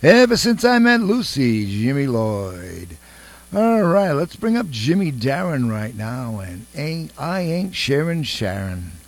Ever since I met Lucy, Jimmy Lloyd. All right, let's bring up Jimmy Darren right now, and I ain't Sharon Sharon.